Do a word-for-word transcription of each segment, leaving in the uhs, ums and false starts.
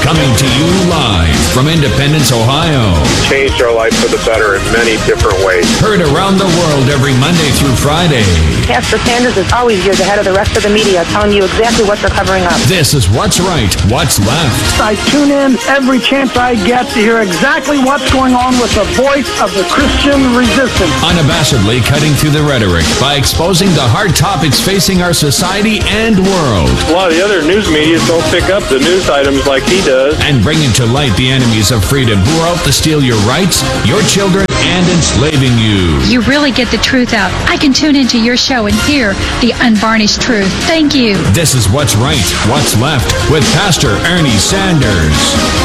Coming to you live from Independence, Ohio. Changed our life for the better in many different ways. Heard around the world every Monday through Friday. Pastor Sanders is always years ahead of the rest of the media, telling you exactly what they're covering up. This is What's Right, What's Left. I tune in every chance I get to hear exactly what's going on with the voice of the Christian resistance. Unabashedly cutting through the rhetoric by exposing the hard topics facing our society and world. A lot of the other news media don't pick up the news items like he does. And bringing to light the enemies of freedom who are out to steal your rights, your children, and enslaving you. You really get the truth out. I can tune into your show and hear the unvarnished truth. Thank you. This is What's Right, What's Left with Pastor Ernie Sanders.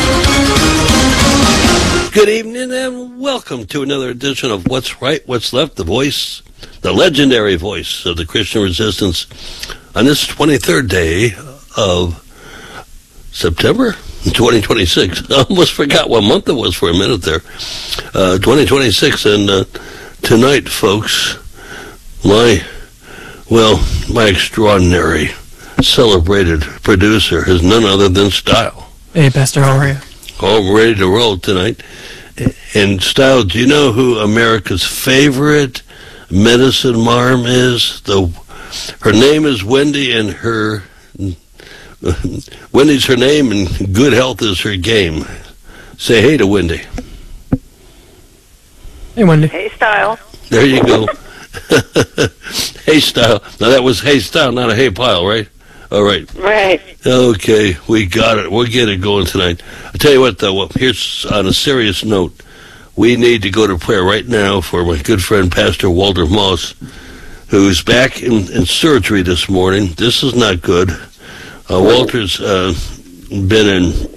Good evening and welcome to another edition of What's Right, What's Left, the voice, the legendary voice of the Christian resistance on this twenty-third day of September twenty twenty-six. I almost forgot what month it was for a minute there. Uh, twenty twenty-six, and uh, tonight, folks, my, well, my extraordinary, celebrated producer is none other than Style. Hey, Pastor, how are you? All ready to roll tonight. And Style, do you know who America's favorite medicine marm is? The her name is Wendy, and her Wendy's her name, and good health is her game. Say hey to Wendy. Hey, Wendy. Hey, Style. There you go. Hey, Style. Now that was hey, Style, not a hey pile, right? All right. Right. Okay, we got it. We'll get it going tonight. I'll tell you what, though, here's on a serious note. We need to go to prayer right now for my good friend, Pastor Walter Moss, who's back in, in surgery this morning. This is not good. Uh, Walter's uh, been in,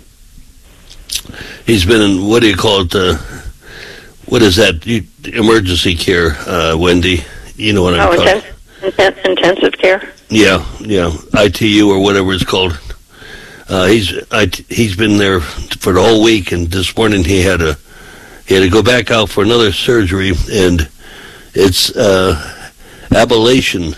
he's been in, what do you call it, uh, what is that, you, emergency care, uh, Wendy? You know what I'm oh, talking about. Intensive, intensive care? Yeah, yeah, I T U or whatever it's called. Uh, he's I, he's been there for the whole week, and this morning he had a he had to go back out for another surgery, and it's uh, ablation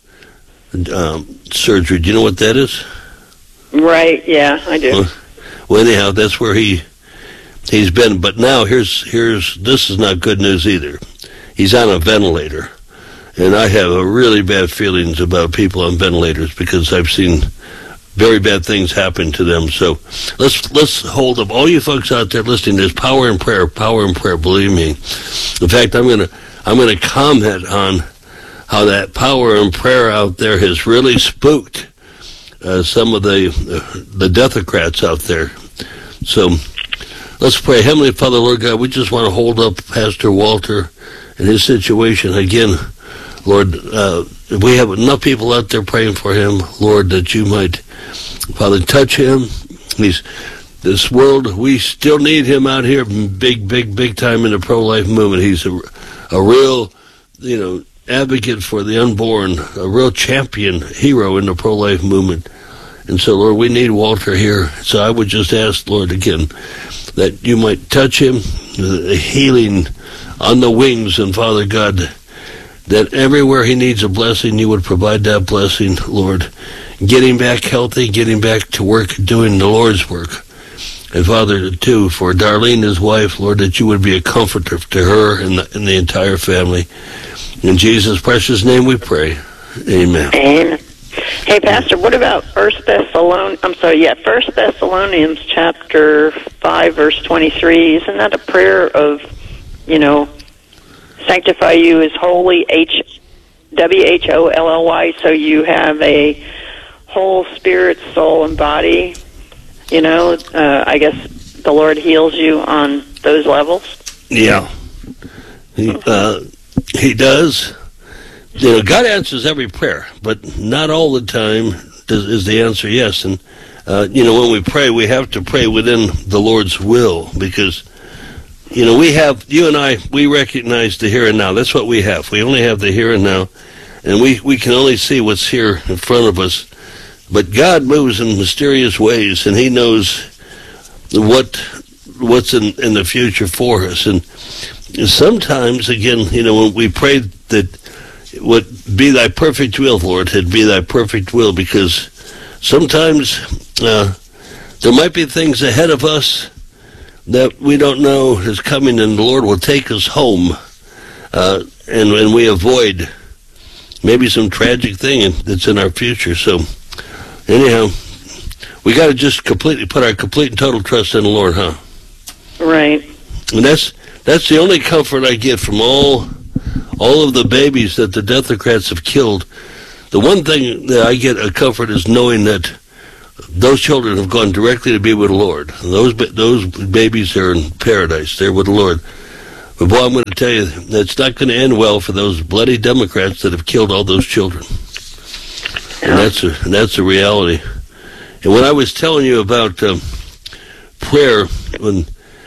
um, surgery. Do you know what that is? Right. Yeah, I do. Well, well, anyhow, that's where he he's been. But now here's here's this is not good news either. He's on a ventilator. And I have a really bad feelings about people on ventilators because I've seen very bad things happen to them. So let's let's hold up. All you folks out there listening, there's power in prayer, power in prayer, believe me. In fact, I'm gonna I'm gonna comment on how that power in prayer out there has really spooked uh, some of the uh, the deathocrats out there. So let's pray. Heavenly Father, Lord God, we just want to hold up Pastor Walter and his situation again. Lord, uh, we have enough people out there praying for him, Lord, that you might, Father, touch him. He's, this world, we still need him out here big, big, big time in the pro-life movement. He's a, a real, you know, advocate for the unborn, a real champion hero in the pro-life movement. And so, Lord, we need Walter here. So I would just ask, Lord, again, that you might touch him, the healing on the wings, and Father God, that everywhere he needs a blessing, you would provide that blessing, Lord. Getting back healthy, getting back to work, doing the Lord's work. And Father, too, for Darlene, his wife, Lord, that you would be a comforter to her and the, and the entire family. In Jesus' precious name we pray. Amen. Amen. Hey, Pastor, what about First Thessalonians? I'm sorry, yeah, First Thessalonians chapter five, verse twenty-three. Isn't that a prayer of, you know, sanctify you as holy, H W H O L L Y, so you have a whole spirit, soul, and body? You know, uh, I guess the Lord heals you on those levels. Yeah, he uh, he does. You know, God answers every prayer, but not all the time does, is the answer yes. And uh, you know, when we pray, we have to pray within the Lord's will, because you know, we have, you and I, we recognize the here and now. That's what we have. We only have the here and now, and we, we can only see what's here in front of us. But God moves in mysterious ways, and he knows what what's in, in the future for us. And sometimes, again, you know, when we pray that what be thy perfect will, Lord, it'd be thy perfect will, because sometimes uh, there might be things ahead of us that we don't know is coming, and the Lord will take us home, uh, and, and we avoid maybe some tragic thing that's in our future. So, anyhow, we got to just completely put our complete and total trust in the Lord, huh? Right. And that's that's the only comfort I get from all all of the babies that the Deathocrats have killed. The one thing that I get a comfort is knowing that those children have gone directly to be with the Lord. Those those babies are in paradise. They're with the Lord. But boy, I'm going to tell you, that's not going to end well for those bloody Democrats that have killed all those children. And that's a that's a reality. And when I was telling you about um, prayer, when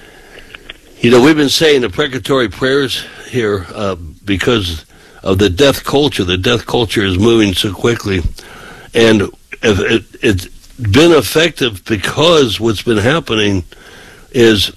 you know we've been saying the precatory prayers here uh, because of the death culture. The death culture is moving so quickly, and if it, it's been effective because what's been happening is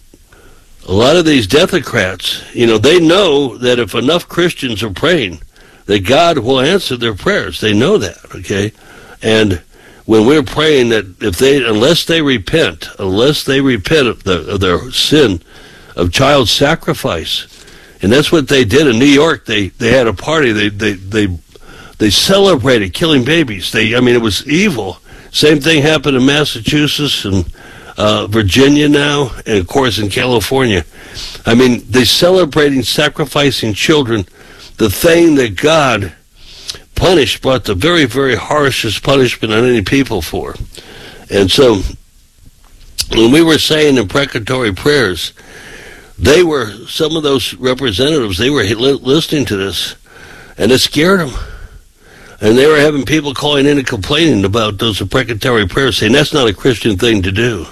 a lot of these Deathocrats, you know, they know that if enough Christians are praying, that God will answer their prayers. They know that, okay? And when we're praying that if they, unless they repent, unless they repent of, the, of their sin of child sacrifice, and that's what they did in New York. They they had a party. They they they they celebrated killing babies. They, I mean, it was evil. Same thing happened in Massachusetts and uh, Virginia now, and of course in California. I mean, they're celebrating sacrificing children, the thing that God punished, brought the very, very harshest punishment on any people for. And so, when we were saying imprecatory prayers, they were, some of those representatives, they were listening to this, and it scared them. And they were having people calling in and complaining about those imprecatory prayers, saying that's not a Christian thing to do.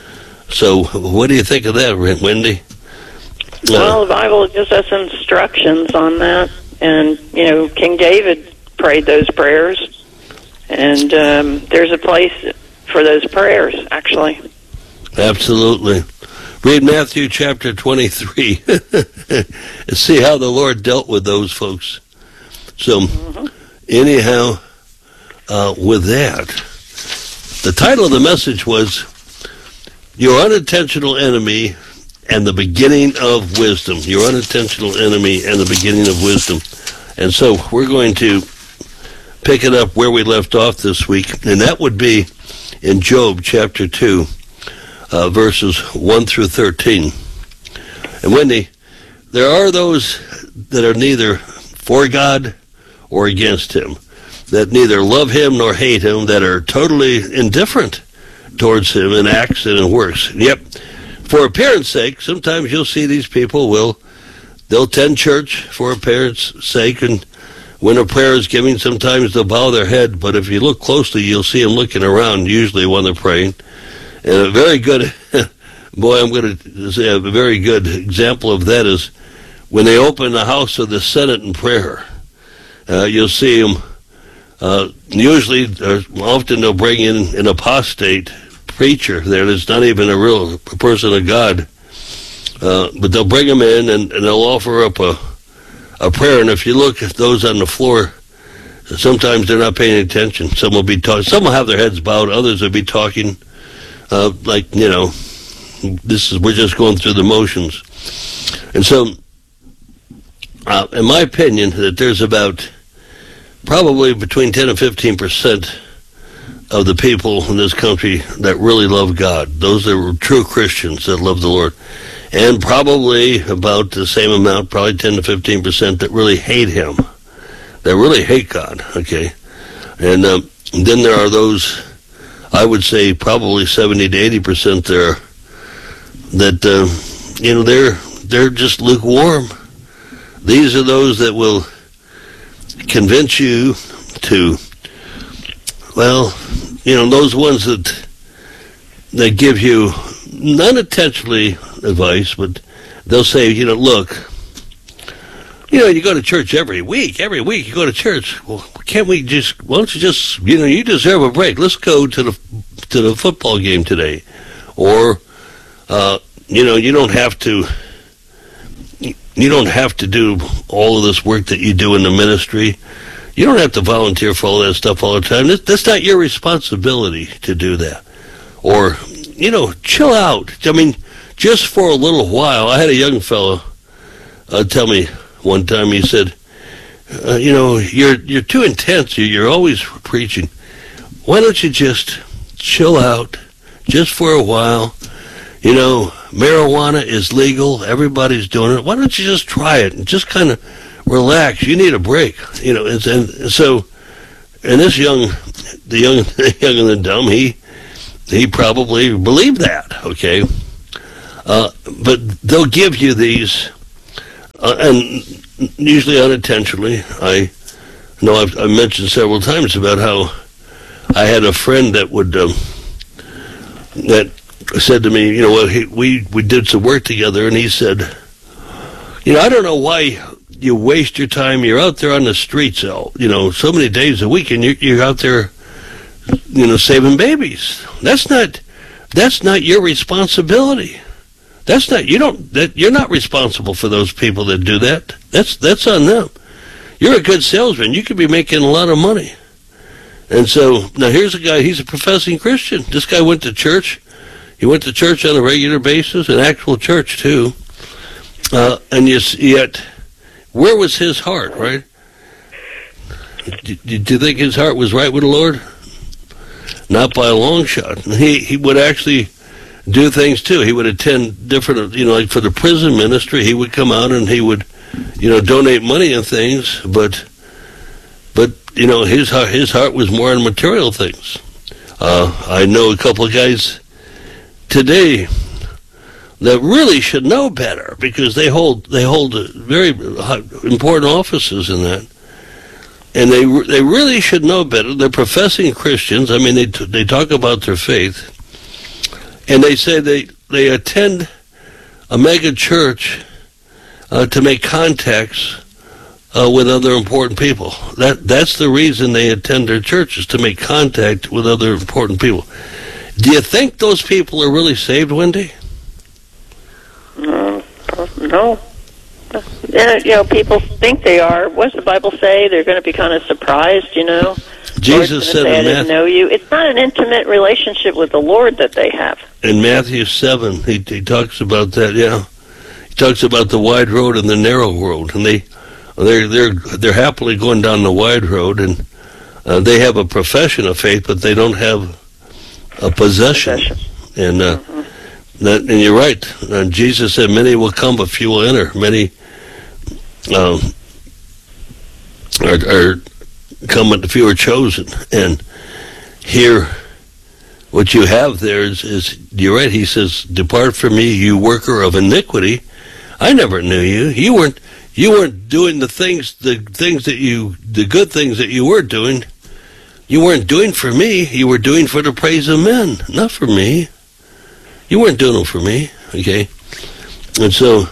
So, what do you think of that, Wendy? Well, the Bible just has instructions on that. And, you know, King David prayed those prayers. And um, there's a place for those prayers, actually. Absolutely. Read Matthew chapter twenty-three and see how the Lord dealt with those folks. So, mm-hmm. anyhow, uh, with that, the title of the message was Your Unintentional Enemy and the Beginning of Wisdom. Your Unintentional Enemy and the Beginning of Wisdom. And so we're going to pick it up where we left off this week, and that would be in Job chapter two. Uh, verses one through thirteen. And Wendy, there are those that are neither for God or against him, that neither love him nor hate him, that are totally indifferent towards him in acts and in works. Yep, for appearance sake, sometimes you'll see these people will, they'll attend church for appearance sake, and when a prayer is given, sometimes they'll bow their head, but if you look closely, you'll see them looking around, usually when they're praying. And a very good, boy, I'm going to say a very good example of that is when they open the House of the Senate in prayer. Uh, you'll see them, uh, usually, or often they'll bring in an apostate preacher there that's not even a real person of God. Uh, but they'll bring them in and, and they'll offer up a, a prayer. And if you look at those on the floor, sometimes they're not paying attention. Some will be talking, some will have their heads bowed, others will be talking. Uh, like, you know, this is, we're just going through the motions. And so, uh, in my opinion, that there's about probably between ten and fifteen percent of the people in this country that really love God. Those that are true Christians that love the Lord. And probably about the same amount, probably ten to fifteen percent that really hate him. That really hate God, okay? And, um, and then there are those, I would say probably seventy to eighty percent there that, uh, you know, they're, they're just lukewarm. These are those that will convince you to, well, you know, those ones that, that give you, not intentionally advice, but they'll say, you know, look, you know, you go to church every week. Every week you go to church. Well, can't we just, why don't you just, you know, you deserve a break. Let's go to the to the football game today. Or, uh, you know, you don't have to, you don't have to do all of this work that you do in the ministry. You don't have to volunteer for all that stuff all the time. That's not your responsibility to do that. or, you know, chill out. I mean, just for a little while. I had a young fellow uh, tell me one time, he said, uh, you know, you're you're too intense. You're, you're always preaching. Why don't you just chill out just for a while? You know, marijuana is legal. Everybody's doing it. Why don't you just try it and just kind of relax? You need a break. You know, and, and so, and this young, the young, young and the dumb, he he probably believed that. Okay, uh, but they'll give you these, uh, and usually unintentionally. I know I've, I've mentioned several times about how I had a friend that would um, that said to me, you know, well, he, we we did some work together, and he said, you know, I don't know why you waste your time. You're out there on the streets, you know, so many days a week, and you're, you're out there, you know, saving babies. That's not that's not your responsibility. That's not you don't that you're not responsible for those people that do that. That's that's on them. You're a good salesman. You could be making a lot of money. And so now here's a guy. He's a professing Christian. This guy went to church. He went to church on a regular basis, an actual church too. Uh, and yet, where was his heart, right? Do, do you think his heart was right with the Lord? Not by a long shot. He he would actually do things too. He would attend different, you know, like for the prison ministry, he would come out and he would, you know, donate money and things, but, but you know, his heart, his heart was more on material things. Uh, I know a couple of guys today that really should know better because they hold they hold very important offices in that, and they they really should know better. They're professing Christians. I mean, they they talk about their faith, and they say they they attend a mega church uh, to make contacts uh, with other important people. That that's the reason they attend their churches, to make contact with other important people. Do you think those people are really saved, Wendy? Uh, no. Yeah, you know, people think they are. What does the Bible say? They're going to be kind of surprised, you know. Jesus said say, in I didn't know you. It's not an intimate relationship with the Lord that they have. In Matthew seven, he, he talks about that. Yeah, he talks about the wide road and the narrow road, and they they're they're they're happily going down the wide road, and uh, they have a profession of faith, but they don't have a possession. possession. And uh, mm-hmm. that, and you're right. Uh, Jesus said, "Many will come, but few will enter." Many um, are, are come, but few are chosen. And here, what you have there is, is, you're right. He says, "Depart from me, you worker of iniquity. I never knew you. You weren't. You weren't doing the things, the things that you, the good things that you were doing. You weren't doing for me. You were doing for the praise of men, not for me. You weren't doing them for me." Okay, and so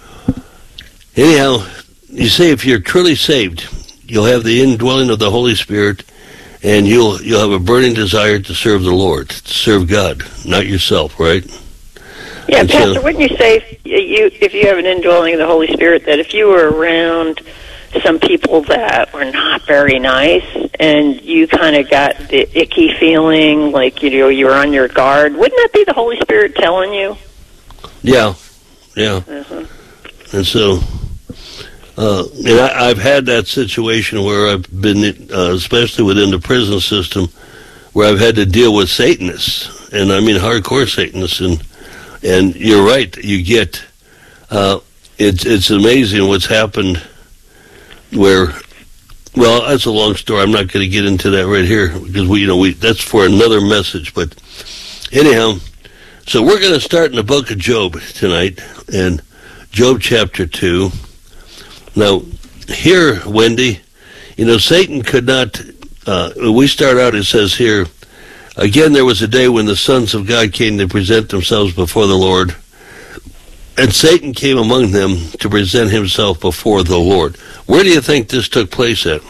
anyhow, you say if you're truly saved, you'll have the indwelling of the Holy Spirit, and you'll you'll have a burning desire to serve the Lord, to serve God, not yourself, right? Yeah, and Pastor, so, wouldn't you say if you if you have an indwelling of the Holy Spirit that if you were around some people that were not very nice and you kind of got the icky feeling, like, you know, you were on your guard, wouldn't that be the Holy Spirit telling you? Yeah, yeah. Mm-hmm. And so, uh, and I, I've had that situation where I've been, uh, especially within the prison system, where I've had to deal with Satanists, and I mean hardcore Satanists, and and you're right, you get, uh, it's it's amazing what's happened. Where, well, that's a long story. I'm not going to get into that right here because we, you know, we that's for another message. But anyhow, so we're going to start in the book of Job tonight, and Job chapter two. Now, here, Wendy, you know, Satan could not. Uh, we start out. It says here, again, there was a day when the sons of God came to present themselves before the Lord. And Satan came among them to present himself before the Lord. Where do you think this took place at?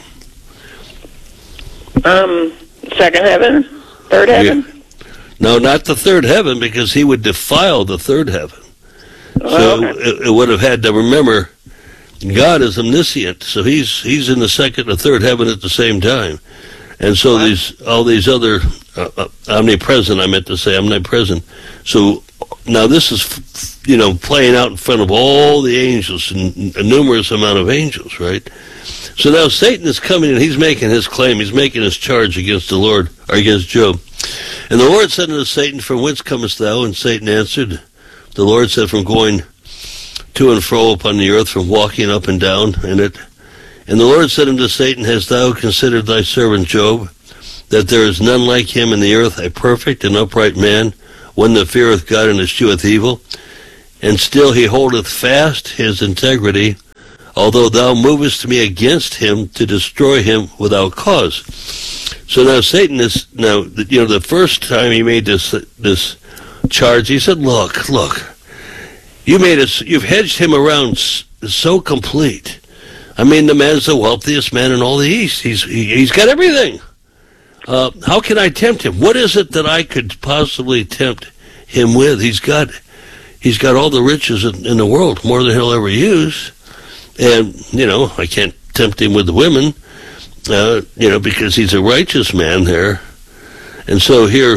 Um, second heaven? Third heaven? Yeah. No, not the third heaven, because he would defile the third heaven. Oh, so okay. it, it would have had to remember, God is omniscient, so he's he's in the second or third heaven at the same time. And so these all these other uh, uh, omnipresent, I meant to say omnipresent. So now this is, you know, playing out in front of all the angels, and a numerous amount of angels, right? So now Satan is coming and he's making his claim, he's making his charge against the Lord, or against Job. And the Lord said unto Satan, from whence comest thou? And Satan answered, the Lord said, from going to and fro upon the earth, from walking up and down in it. And the Lord said unto Satan, hast thou considered thy servant Job, that there is none like him in the earth, a perfect and upright man, one that feareth God and escheweth evil? And still he holdeth fast his integrity, although thou movest me against him to destroy him without cause. So now Satan is, now, you know, the first time he made this this charge, he said, look, look, you made us, you've hedged him around so complete. I mean, the man's the wealthiest man in all the East. He's he, he's got everything. Uh, how can I tempt him? What is it that I could possibly tempt him with? He's got he's got all the riches in, in the world, more than he'll ever use. And, you know, I can't tempt him with the women, uh, you know, because he's a righteous man there. And so here,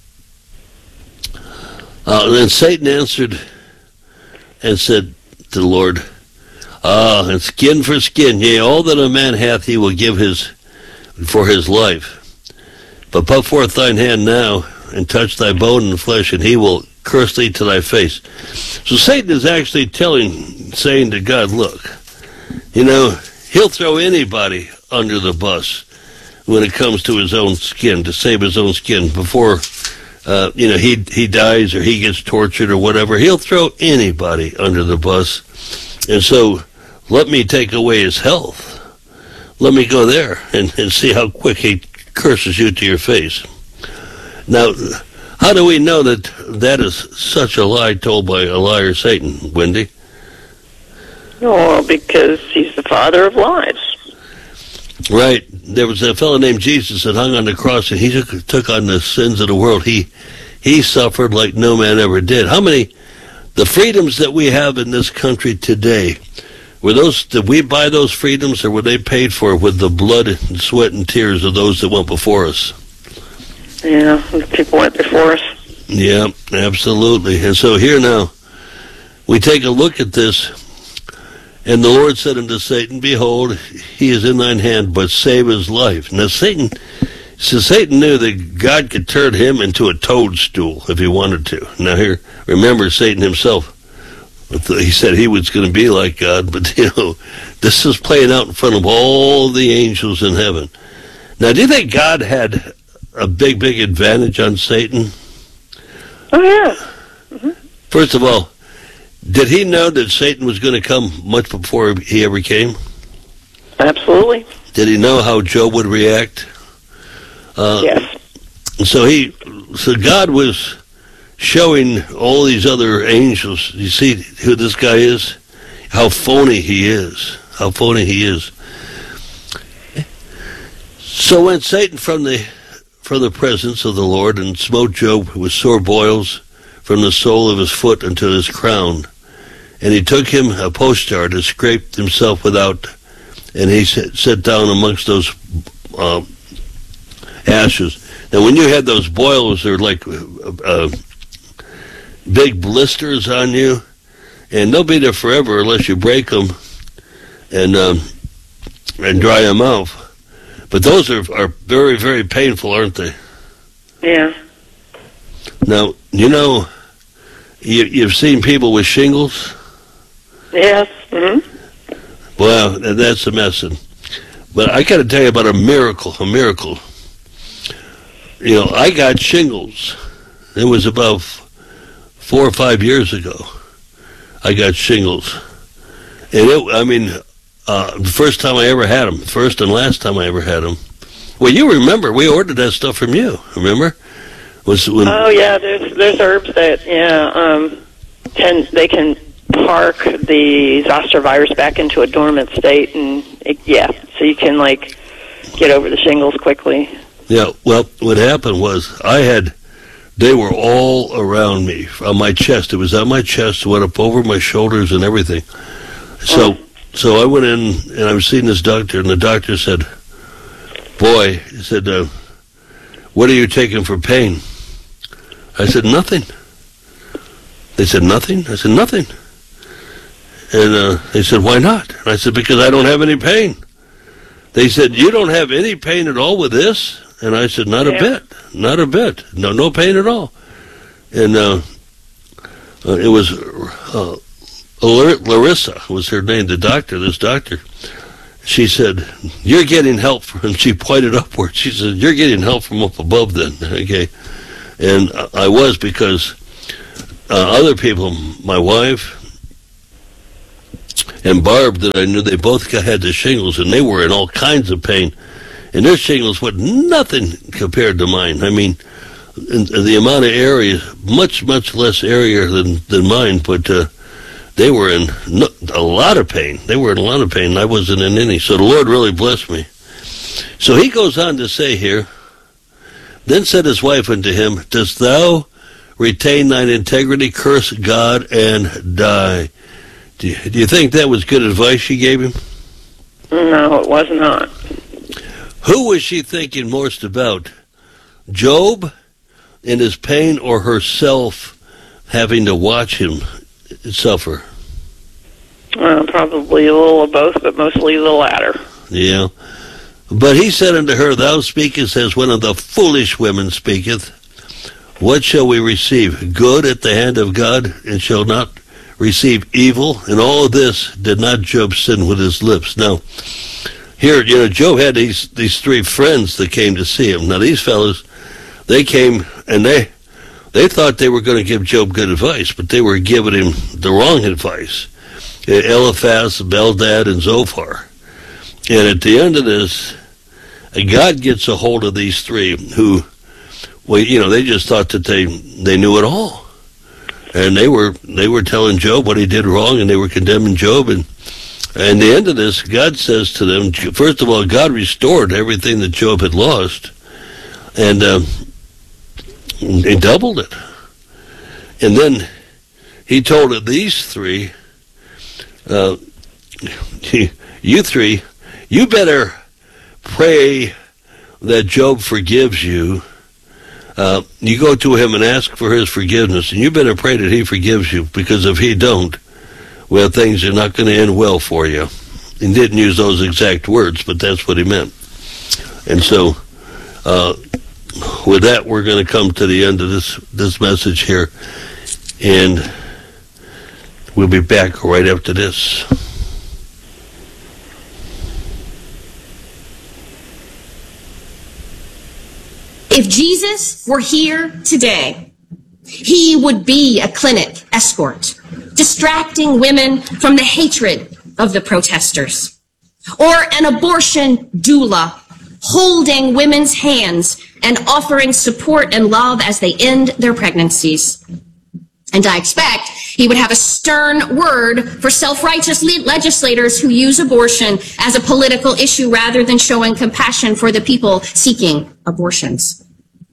uh, then Satan answered and said to the Lord, ah, and skin for skin, yea, all that a man hath he will give his for his life. But put forth thine hand now, and touch thy bone and flesh, and he will curse thee to thy face. So Satan is actually telling, saying to God, look, you know, he'll throw anybody under the bus when it comes to his own skin, to save his own skin before, uh, you know, he he dies or he gets tortured or whatever. He'll throw anybody under the bus. And so let me take away his health. Let me go there and, and see how quick he curses you to your face. Now, how do we know that that is such a lie told by a liar, Satan, Wendy? Well, because he's the father of lies. Right. There was a fellow named Jesus that hung on the cross, and he took, took on the sins of the world. He he suffered like no man ever did. How many, the freedoms that we have in this country today, were those, did we buy those freedoms, or were they paid for with the blood and sweat and tears of those that went before us? Yeah, the people went before us. Yeah, absolutely. And so here now, we take a look at this, and the Lord said unto Satan, behold, he is in thine hand, but save his life. Now Satan, so Satan knew that God could turn him into a toadstool if he wanted to. Now here, remember Satan himself, he said he was going to be like God, but you know, this is playing out in front of all the angels in heaven. Now, do you think God had a big, big advantage on Satan? Oh, yeah. Mm-hmm. First of all, did he know that Satan was going to come much before he ever came? Absolutely. Did he know how Job would react? Uh, yes. So he, so God was showing all these other angels. You see who this guy is? How phony he is. How phony he is. So went Satan from the from the presence of the Lord, and smote Job with sore boils from the sole of his foot unto his crown. And he took him a potsherd and scraped himself without, and he sat, sat down amongst those uh, ashes. Now, when you had those boils, they're like uh, big blisters on you, and they'll be there forever unless you break them and um, and dry them out. But those are, are very, very painful, aren't they? Yeah. Now, you know, you, you've seen people with shingles? Yes. Mm-hmm. Well, that's a messin'. But I got to tell you about a miracle, a miracle. You know, I got shingles. It was about four or five years ago. I got shingles. And it, I mean, uh, the first time I ever had them, first and last time I ever had them. Well, you remember, we ordered that stuff from you, remember? Was when, oh, yeah, there's there's herbs that, yeah, um, can, they can park the zoster virus back into a dormant state, and, it, yeah, so you can, like, get over the shingles quickly. Yeah, well, what happened was I had, they were all around me, on my chest. It was on my chest, went up over my shoulders and everything. So, oh. so I went in, and I was seeing this doctor, and the doctor said, boy, he said, uh, what are you taking for pain? I said, nothing. They said, nothing? I said, nothing. And uh, they said, why not? And I said, because I don't have any pain. They said, you don't have any pain at all with this? And I said, not yeah. a bit, not a bit. No, no pain at all. And uh, uh, it was uh, Larissa was her name, the doctor, this doctor. She said, you're getting help from, and she pointed upward. She said, you're getting help from up above then, okay? And I was, because uh, other people, my wife and Barb that I knew, they both had the shingles, and they were in all kinds of pain. And their shingles were nothing compared to mine. I mean, in, in the amount of area, much, much less area than, than mine, but uh, they were in no, a lot of pain. They were in a lot of pain, and I wasn't in any. So the Lord really blessed me. So he goes on to say here, then said his wife unto him, dost thou retain thine integrity, curse God, and die? Do you, do you think that was good advice she gave him? No, it was not. Who was she thinking most about? Job in his pain, or herself having to watch him suffer? Well, probably a little of both, but mostly the latter. Yeah. But he said unto her, thou speakest as one of the foolish women speaketh. What shall we receive? Good at the hand of God, and shall not receive evil? And all of this did not Job sin with his lips. Now, here, you know, Job had these, these three friends that came to see him. Now, these fellows, they came, and they they thought they were going to give Job good advice, but they were giving him the wrong advice. Eliphaz, Bildad, and Zophar. And at the end of this, God gets a hold of these three who, well, you know, they just thought that they they knew it all. And they were they were telling Job what he did wrong, and they were condemning Job. And And the end of this, God says to them, first of all, God restored everything that Job had lost, and um, he doubled it. And then he told these three, uh, you three, you better pray that Job forgives you. Uh, you go to him and ask for his forgiveness, and you better pray that he forgives you, because if he don't, well, things are not going to end well for you. He didn't use those exact words, but that's what he meant. And so, uh, with that, we're going to come to the end of this, this message here, and we'll be back right after this. If Jesus were here today, he would be a clinic escort, distracting women from the hatred of the protesters, or an abortion doula, holding women's hands and offering support and love as they end their pregnancies. And I expect he would have a stern word for self-righteous legislators who use abortion as a political issue rather than showing compassion for the people seeking abortions.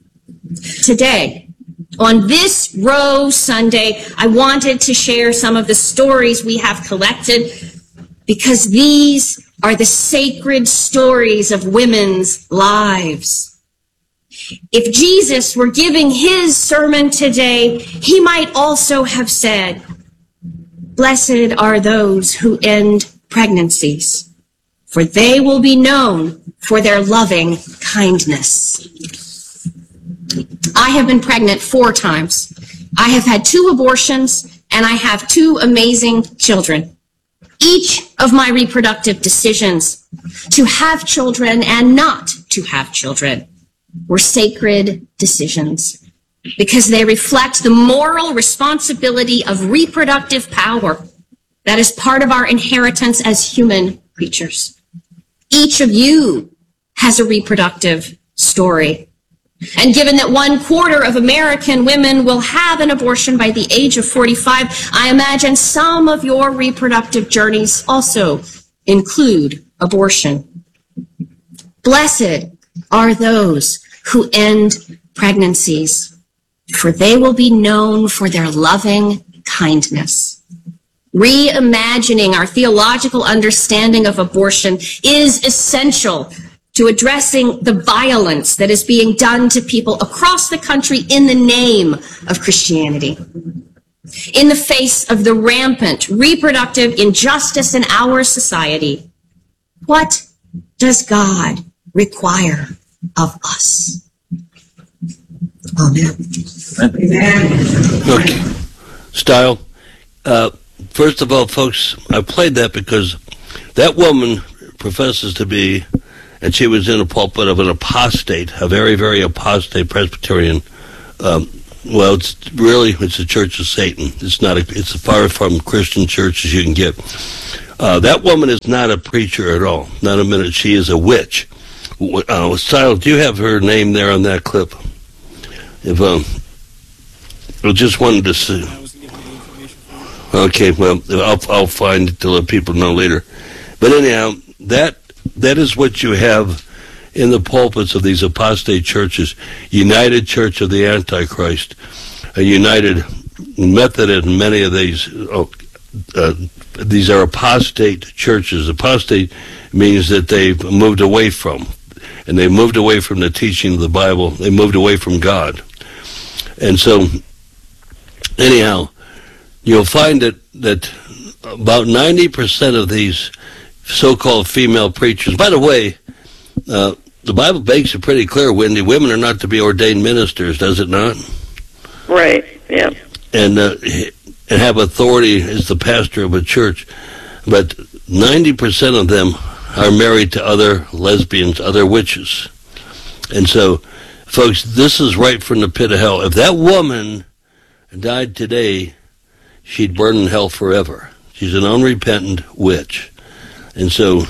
Today, on this Rose Sunday, I wanted to share some of the stories we have collected, because these are the sacred stories of women's lives. If Jesus were giving his sermon today, he might also have said, "Blessed are those who end pregnancies, for they will be known for their loving kindness." I have been pregnant four times. I have had two abortions, and I have two amazing children. Each of my reproductive decisions, to have children and not to have children, were sacred decisions, because they reflect the moral responsibility of reproductive power that is part of our inheritance as human creatures. Each of you has a reproductive story. And given that one quarter of American women will have an abortion by the age of forty-five, I imagine some of your reproductive journeys also include abortion. Blessed are those who end pregnancies, for they will be known for their loving kindness. Reimagining our theological understanding of abortion is essential to addressing the violence that is being done to people across the country in the name of Christianity. In the face of the rampant reproductive injustice in our society, what does God require of us? Amen. Okay. Style. Uh, first of all, folks, I played that because that woman professes to be, and she was in a pulpit of an apostate, a very, very apostate Presbyterian. Um, well, it's really, it's a church of Satan. It's not a, it's as far from Christian church as you can get. Uh, that woman is not a preacher at all. Not a minute. She is a witch. Uh, Style, do you have her name there on that clip? If um, I just wanted to see. Okay, well, I'll I'll find it to let people know later. But anyhow, that that is what you have in the pulpits of these apostate churches: United Church of the Antichrist, a United Methodist, and many of these. Oh, uh, these are apostate churches. Apostate means that they've moved away from, and they moved away from the teaching of the Bible. They moved away from God. And so, anyhow, you'll find that, that about ninety percent of these so-called female preachers, by the way, uh, the Bible makes it pretty clear, Wendy, women are not to be ordained ministers, does it not? Right, yeah. And, uh, and have authority as the pastor of a church. But ninety percent of them are married to other lesbians, other witches. And so, folks, this is right from the pit of hell. If that woman died today, she'd burn in hell forever. She's an unrepentant witch. And so,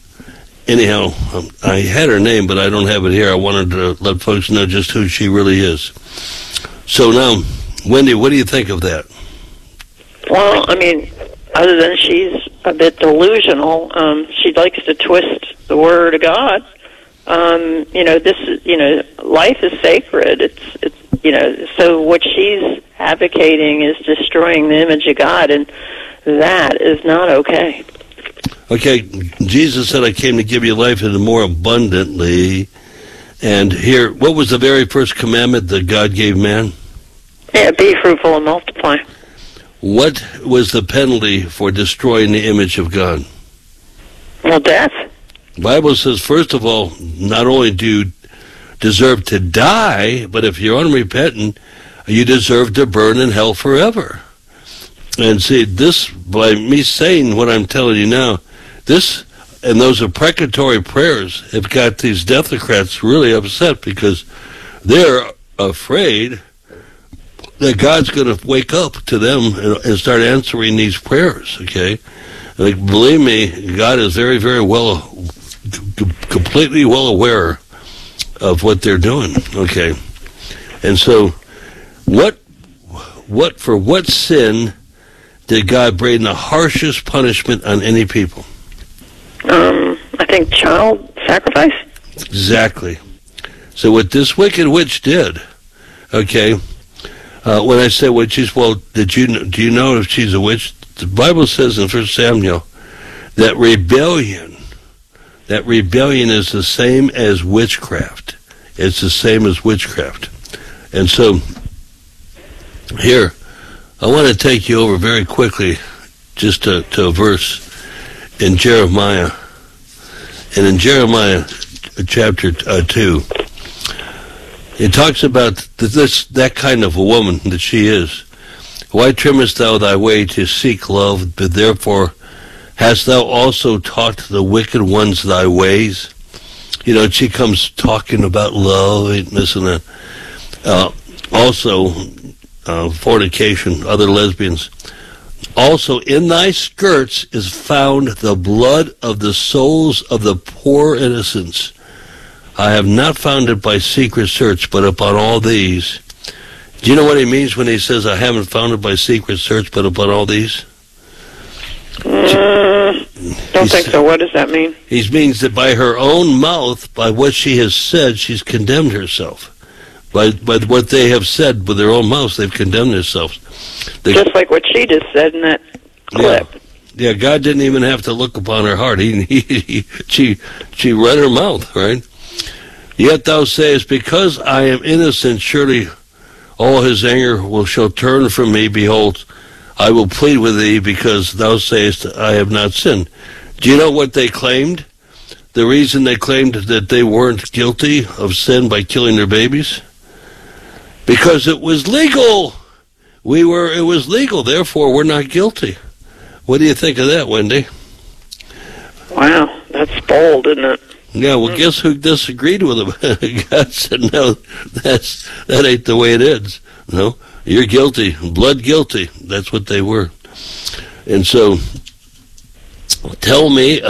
anyhow, um, I had her name, but I don't have it here. I wanted to let folks know just who she really is. So now, Wendy, what do you think of that? Well, I mean, other than she's a bit delusional, um, she likes to twist the word of God. Um, you know, this is, you know, life is sacred. It's, it's, you know, so what she's advocating is destroying the image of God, and that is not okay. Okay, Jesus said, I came to give you life and more abundantly. And here, what was the very first commandment that God gave man? Yeah, be fruitful and multiply. What was the penalty for destroying the image of God? Well, death. The Bible says, first of all, not only do you deserve to die, but if you're unrepentant, you deserve to burn in hell forever. And see, this, by me saying what I'm telling you now, this and those imprecatory prayers have got these deathocrats really upset because they're afraid that God's going to wake up to them and, and start answering these prayers, okay? Like, believe me, God is very, very well, c- completely well aware of what they're doing, okay? And so, what, what, for what sin did God bring the harshest punishment on any people? Um, I think child sacrifice. Exactly. So what this wicked witch did, okay, uh, when I say witches, well, did you know, do you know if she's a witch? The Bible says in First Samuel that rebellion, that rebellion is the same as witchcraft. It's the same as witchcraft. And so, here, I want to take you over very quickly just to, to a verse in Jeremiah. And in Jeremiah chapter uh, two, it talks about this, that kind of a woman that she is. Why trimmest thou thy way to seek love, but therefore hast thou also taught the wicked ones thy ways? You know, she comes talking about love and this and that. Uh, also, uh, fornication, other lesbians. Also, in thy skirts is found the blood of the souls of the poor innocents. I have not found it by secret search, but upon all these. Do you know what he means when he says, I haven't found it by secret search, but upon all these? Uh, don't He's, think so. What does that mean? He means that by her own mouth, by what she has said, she's condemned herself. By, by what they have said with their own mouths, they've condemned themselves. They, just like what she just said in that clip. Yeah, Yeah, God didn't even have to look upon her heart. He, he, he she, she read her mouth, right? Yet thou sayest, because I am innocent, surely all his anger will shall turn from me. Behold, I will plead with thee, because thou sayest, I have not sinned. Do you know what they claimed? The reason they claimed that they weren't guilty of sin by killing their babies? Because it was legal. We were, it was legal, therefore we're not guilty. What do you think of that, Wendy? Wow, that's bold, isn't it? Yeah, well, guess who disagreed with him? God said, no, that's, that ain't the way it is. No, you're guilty, blood guilty. That's what they were. And so, tell me